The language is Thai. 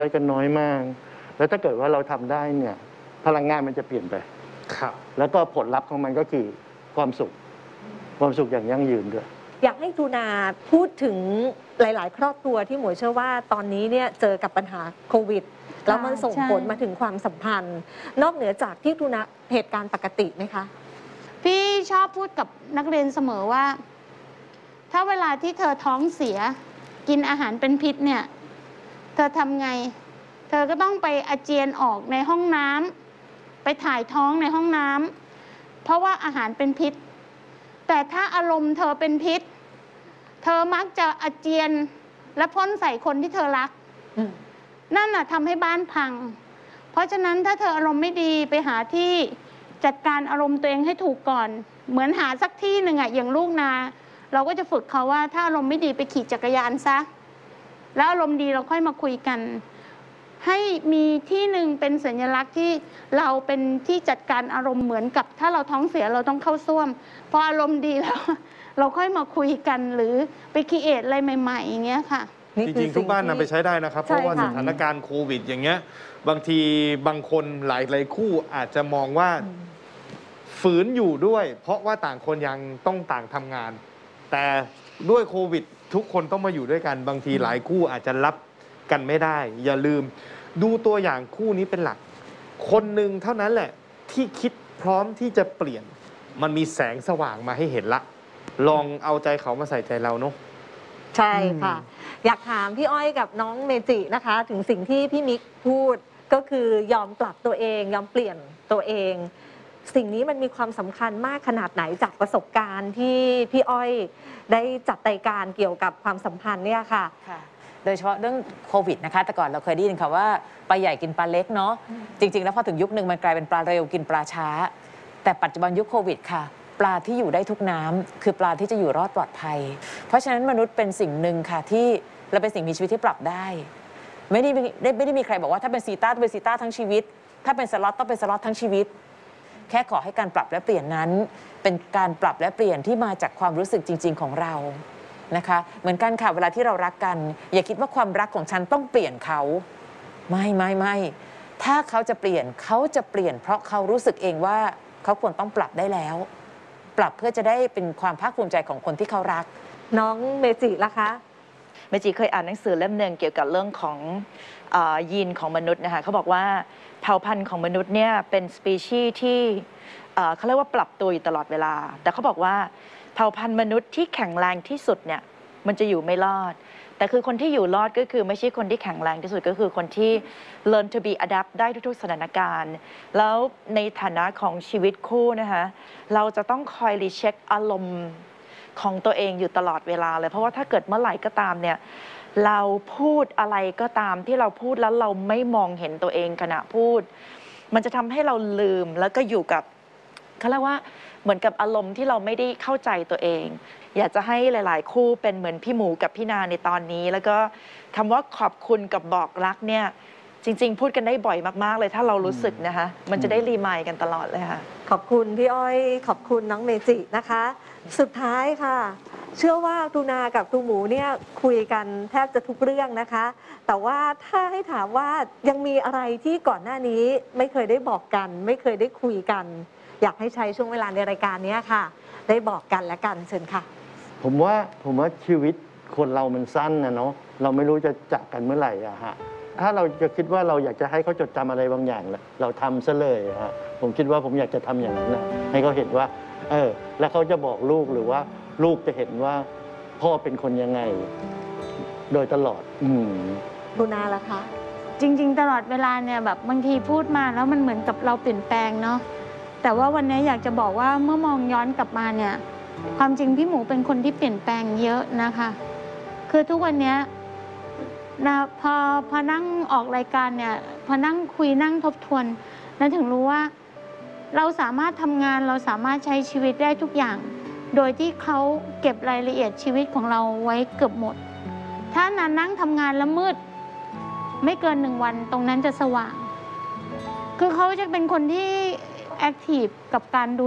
ช้กันน้อยมากแล้วถ้าเกิดว่าเราทำได้เนี่ยพลังงานมันจะเปลี่ยนไปครับแล้วก็ผลลัพธ์ของมันก็คือความสุขอย่างยั่งยืนด้วยอยากให้ครูนาพูดถึงหลายๆ ครอบครัวที่หมวยเชื่อว่าตอนนี้เนี่ยเจอกับปัญหาโควิดแล้วมันส่งผลมาถึงความสัมพันธ์นอกเหนือจากที่ครูนาเหตุการณ์ปกติไหมคะพี่ชอบพูดกับนักเรียนเสมอว่าถ้าเวลาที่เธอท้องเสียกินอาหารเป็นพิษเนี่ยเธอทำไงเธอก็ต้องไปอาเจียนออกในห้องน้ำไปถ่ายท้องในห้องน้ำเพราะว่าอาหารเป็นพิษแต่ถ้าอารมณ์เธอเป็นพิษเธอมักจะอาเจียนและพ่นใส่คนที่เธอรักนั่นน่ะทำให้บ้านพังเพราะฉะนั้นถ้าเธออารมณ์ไม่ดีไปหาที่จัดการอารมณ์ตัวเองให้ถูกก่อนเหมือนหาสักที่หนึ่งอะอย่างลูกนาเราก็จะฝึกเขาว่าถ้าอารมณ์ไม่ดีไปขี่จักรยานซะแล้วอารมณ์ดีเราค่อยมาคุยกันให้มีที่หนึ่งเป็นสัญลักษณ์ที่เราเป็นที่จัดการอารมณ์เหมือนกับถ้าเราท้องเสียเราต้องเข้าส้วมพออารมณ์ดีแล้วเราค่อยมาคุยกันหรือไปคิดอะไรใหม่ๆอย่างเงี้ยค่ะจริงๆทุกบ้านนำไปใช้ได้นะครับเพราะว่าสถานการณ์โควิดอย่างเงี้ยบางทีบางคนหลายคู่อาจจะมองว่าฝืนอยู่ด้วยเพราะว่าต่างคนยังต้องต่างทำงานแต่ด้วยโควิดทุกคนต้องมาอยู่ด้วยกันบางทีหลายคู่อาจจะรับกันไม่ได้อย่าลืมดูตัวอย่างคู่นี้เป็นหลักคนหนึ่งเท่านั้นแหละที่คิดพร้อมที่จะเปลี่ยนมันมีแสงสว่างมาให้เห็นละลองเอาใจเขามาใส่ใจเราเนาะใช่ค่ะอยากถามพี่อ้อยกับน้องเมจินะคะถึงสิ่งที่พี่มิกพูดก็คือยอมปรับตัวเองยอมเปลี่ยนตัวเองสิ่งนี้มันมีความสำคัญมากขนาดไหนจากประสบการณ์ที่พี่อ้อยได้จัดรายการเกี่ยวกับความสัมพันธ์เนี่ยค่ะโดยเฉพาะเรื่องโควิดนะคะแต่ก่อนเราเคยได้ยินค่ะว่าปลาใหญ่กินปลาเล็กเนาะจริงๆแล้วพอถึงยุคนึงมันกลายเป็นปลาเร็วกินปลาช้าแต่ปัจจุบันยุคโควิดค่ะปลาที่อยู่ได้ทุกน้ำคือปลาที่จะอยู่รอดปลอดภัยเพราะฉะนั้นมนุษย์เป็นสิ่งหนึ่งค่ะที่เราเป็นสิ่งมีชีวิตที่ปรับได้ไม่ได้มีใครบอกว่าถ้าเป็นซีต้าต้องเป็นซีต้าทั้งชีวิตถ้าเป็นสล็อตต้องเป็นสล็อตทั้งชีวิตแค่ขอให้การปรับและเปลี่ยนนั้นเป็นการปรับและเปลี่ยนที่มาจากความรู้สึกจริงๆของเรานะคะเหมือนกันค่ะเวลาที่เรารักกันอย่าคิดว่าความรักของฉันต้องเปลี่ยนเขาไม่ถ้าเขาจะเปลี่ยนเพราะเขารู้สึกเองว่าเขาควรต้องปรับได้แล้วปรับเพื่อจะได้เป็นความภาคภูมิใจของคนที่เขารักน้องเมจิล่ะคะเมจิเคยอ่านหนังสือเล่มหนึ่งเกี่ยวกับเรื่องของยีนของมนุษย์นะคะเขาบอกว่าเผ่าพันธุ์ของมนุษย์เนี่ยเป็นสปีชีส์ที่เขาเรียกว่าปรับตัวอยู่ตลอดเวลาแต่เขาบอกว่าเผ่าพันธุ์มนุษย์ที่แข็งแรงที่สุดเนี่ยมันจะอยู่ไม่รอดแต่คือคนที่อยู่รอดก็คือไม่ใช่คนที่แข็งแรงที่สุดก็คือคนที่ learn to be adapt ได้ทุกๆสถานการณ์แล้วในฐานะของชีวิตคู่นะคะเราจะต้องคอยรีเช็คอารมณ์ของตัวเองอยู่ตลอดเวลาเลยเพราะว่าถ้าเกิดเมื่อไหร่ก็ตามเนี่ยเราพูดอะไรก็ตามที่เราพูดแล้วเราไม่มองเห็นตัวเองขณะพูดมันจะทำให้เราลืมแล้วก็อยู่กับเขาเรียกว่าเหมือนกับอารมณ์ที่เราไม่ได้เข้าใจตัวเองอยากจะให้หลายๆคู่เป็นเหมือนพี่หมูกับพี่นาในตอนนี้แล้วก็คำว่าขอบคุณกับบอกรักเนี่ยจริงๆพูดกันได้บ่อยมากๆเลยถ้าเรารู้สึกนะคะมันจะได้รีมายกันตลอดเลยค่ะขอบคุณพี่อ้อยขอบคุณน้องเมจินะคะสุดท้ายค่ะเชื่อว่าครูนากับครูหมูเนี่ยคุยกันแทบจะทุกเรื่องนะคะแต่ว่าถ้าให้ถามว่ายังมีอะไรที่ก่อนหน้านี้ไม่เคยได้บอกกันไม่เคยได้คุยกันอยากให้ใช้ช่วงเวลาในรายการนี้ค่ะได้บอกกันและกันเชิญค่ะผมว่าชีวิตคนเรามันสั้นนะเนาะเราไม่รู้จะจากกันเมื่อไหร่อะฮะถ้าเราจะคิดว่าเราอยากจะให้เขาจดจำอะไรบางอย่างเราทำซะเลยฮะผมคิดว่าผมอยากจะทำอย่างนั้นนะให้เขาเห็นว่าแล้วเขาจะบอกลูกหรือว่าลูกจะเห็นว่าพ่อเป็นคนยังไงโดยตลอดดูนาล่ะคะจริงๆตลอดเวลาเนี่ยแบบบางทีพูดมาแล้วมันเหมือนกับเราเปลี่ยนแปลงเนาะแต่ว่าวันนี้อยากจะบอกว่าเมื่อมองย้อนกลับมาเนี่ยความจริงพี่หมูเป็นคนที่เปลี่ยนแปลงเยอะนะคะคือทุกวันนี้นะพอนั่งออกรายการเนี่ยพอนั่งคุยนั่งทบทวนแล้วถึงรู้ว่าเราสามารถทำงานเราสามารถใช้ชีวิตได้ทุกอย่างโดยที่เขาเก็บรายละเอียดชีวิตของเราไว้เกือบหมดถ้านานนั่งทำงานแล้วมืดไม่เกิน1 วันตรงนั้นจะสว่างคือเขาจะเป็นคนที่แอคทีฟกับการดู